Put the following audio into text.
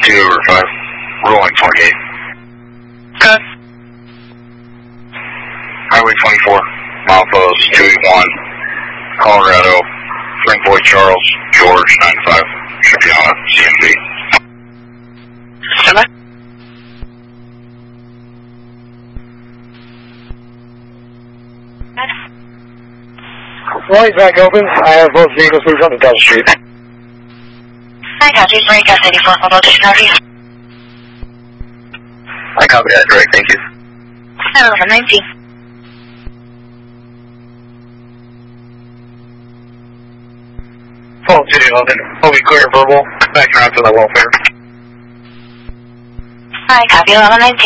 2/5. Rolling 28. Good. Highway 24, milepost 281, Colorado, Frank Boyd Charles, George 95, Shapiana, CMV. Sir? Light back open. I have both vehicles moved on to Delta Street. I got you. Sorry, gas 84. I'll go to Chicago. I copy that, Greg. Thank you. 19. Phone 211. Will be clear verbal. Back around to the welfare. I copy 1119.